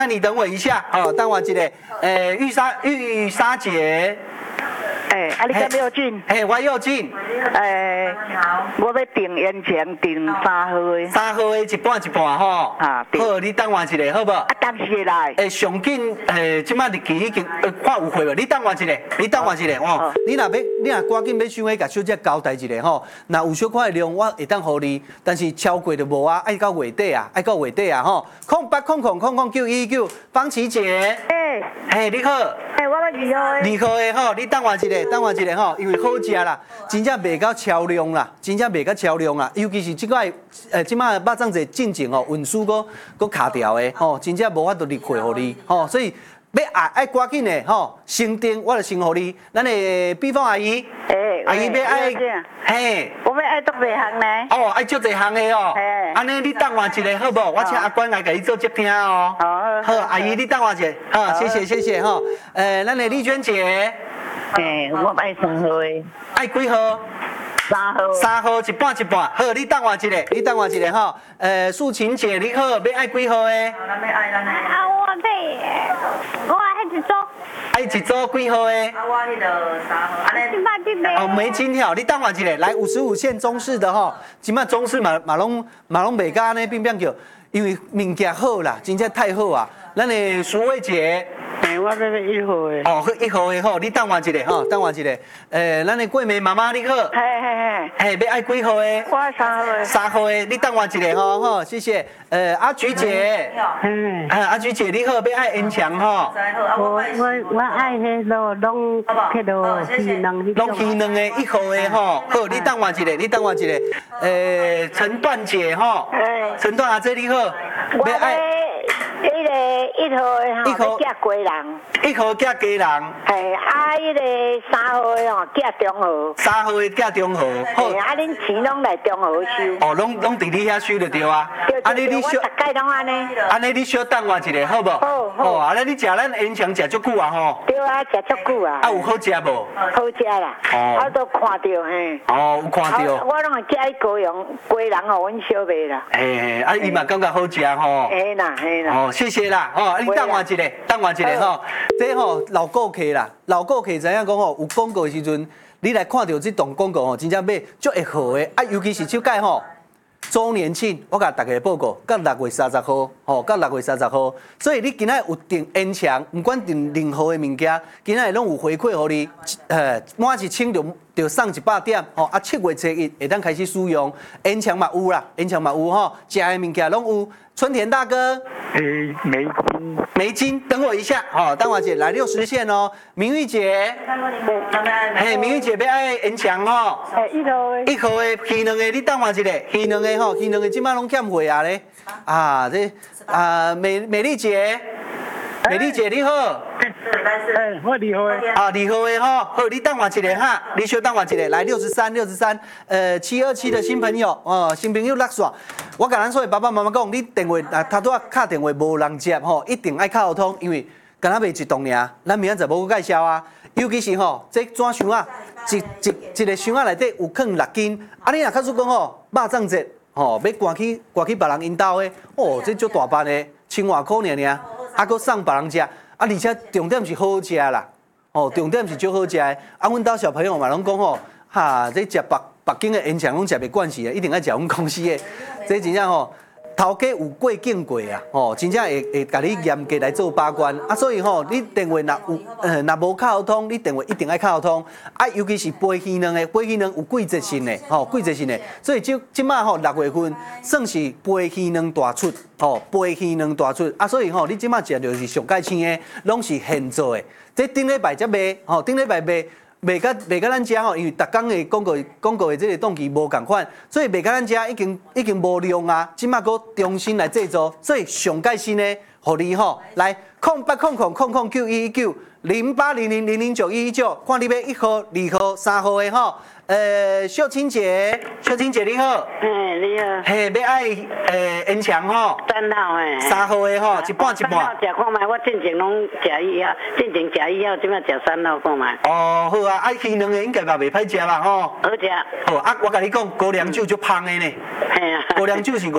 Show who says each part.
Speaker 1: 那你等我一下哦，等我一个，玉莎姐。
Speaker 2: 你叫廖俊？
Speaker 1: 我廖俊。
Speaker 2: 我要订烟肠，订3号的。
Speaker 1: 3号的一半一半吼。好，你等我一下，好不？
Speaker 2: 当时会来。
Speaker 1: 上紧即摆日期已经看有会无？你等我一下，哦。你若赶紧要想要甲小姐交代一下吼，若有小可的量，我会当互你，但是超过就无啊，爱到月底啊吼。08000099方琦姐。你好。
Speaker 2: 我要2号的。
Speaker 1: 2号的吼，你等我一下吼，因为好食啦，真正卖到超量啦，尤其是即摆即摆肉粽节进前吼，运输搁卡掉的吼，真正无法度入货互你吼，所以要爱赶紧的吼，先订我就先互你，咱的比方阿姨，阿姨要爱，
Speaker 2: 我要爱足侪项呢。
Speaker 1: 爱足侪项的哦，安尼你等我一下好无？我请阿官来甲你做接听哦。好，阿姨你等我一下，好，谢谢吼。咱的丽娟姐。
Speaker 2: 我爱3号的。
Speaker 1: 爱几号？3号。3号一半一半。好，你等我一下吼。素琴姐你好，要爱几号的？
Speaker 3: 咱要爱咱的。我爱一组。
Speaker 1: 爱一组几号的？
Speaker 3: 我迄个3号。安尼。
Speaker 1: 梅金条，你等我一下，来55线中式的吼，即摆中式嘛拢袂甲安尼变叫，因为物件好啦，真正太好啊。咱的淑慧姐。
Speaker 2: 我要1号的。
Speaker 1: 1号的吼，你等我一下吼，咱的桂梅妈妈你好。要爱几号的？
Speaker 2: 我爱3号的。
Speaker 1: 3号的，你等我一下吼，谢谢。阿菊姐。阿菊姐你好，要爱烟肠吼。
Speaker 2: 我爱迄落拢迄落鱼卵。
Speaker 1: 拢鱼卵的1号的吼，好，你等我一下。陈段姐吼。陈段阿姐你好，要爱。
Speaker 2: 1号的吼，寄鸡人。
Speaker 1: 1号寄鸡人。
Speaker 2: 迄个3号的吼，寄中和。
Speaker 1: 3号的寄中和。好。
Speaker 2: 恁钱拢来中和收。
Speaker 1: 拢伫你遐收就对啊。
Speaker 2: 你小。我大概拢安尼。
Speaker 1: 安尼你小等我一下，好无？好。安尼你食咱烟肠食足久啊吼。
Speaker 2: 对啊，食足久啊。
Speaker 1: 有好食无？
Speaker 2: 好食啦。我都看到嘿。
Speaker 1: 有看到。
Speaker 2: 我拢会寄去高雄，鸡人互阮小卖啦。
Speaker 1: 伊嘛感觉好食吼。
Speaker 2: 嘿啦。
Speaker 1: 谢谢啦，你等我一下吼，这吼老顾客啦，老顾客知影讲吼，有广告的时阵，你来看到这档广告吼，真正买足会好的，尤其是这届吼周年庆，我甲大家报告，到6月30号，到6月30号，所以你今仔有订烟肠，不管订任何的物件，今仔拢有回馈互你，满1000就送100点，7月7日会当开始使用，烟肠嘛有啦，吼，食的物件拢有。春田大哥，梅金，等我一下，等我姐来60线哦。明玉姐，明玉姐要爱烟肠吼，1号的鱼卵的，你等我一下，鱼卵的吼，鱼卵的即摆拢欠货啊咧，美丽姐。美丽姐你好，
Speaker 2: 我2号的。
Speaker 1: 2号的吼，好，你等我一下哈，你稍等我一下，来63， 727的新朋友新朋友落线，我甲咱所有爸爸妈妈讲，你电话头拄仔敲电话无人接吼，一定爱敲互通，因为敢若卖一栋尔，咱明仔载无介绍啊，尤其是吼，这纸箱啊，一个箱仔内底有放6斤，你若假使讲吼，肉粽节要赶去别人因兜的，这足大班的，1000外块尔。搁送别人食，而且重点是好食啦，重点是足好食的。阮兜小朋友嘛拢讲吼，这食北京的烟肠拢食袂惯势的，一定爱食阮公司的。这真正吼，头家有过敬过啊，真正会甲你严格来做把关。所以吼，你电话若无敲通，你电话一定爱敲通。尤其是飞鱼卵的，飞鱼卵有季节性的，季节性的。所以即马吼6月份算是飞鱼卵大出。飞鱼卵大出所以吼，你即马食就是上界青的，拢是现做的。这顶礼拜才卖，顶礼拜卖甲咱遮因为逐工的广告的这个档期无共款，所以卖甲咱遮已经无量啊。即马搁重新来制作，所以上界新的，互你来0800009119 0800009119，看你要1号、2号、3号的吼。秀清姐你好。
Speaker 2: 你好。
Speaker 1: 要爱烟肠吼。
Speaker 2: 3号
Speaker 1: 3号的吼，一半一半。
Speaker 2: 3号食看卖，我进前拢食以后，进前食以后，即摆食3号看卖。
Speaker 1: 好啊，爱鱼卵的应该嘛袂歹食吧吼。
Speaker 2: 好食。
Speaker 1: 好我甲你讲，高粱酒足芳的呢。高粱酒是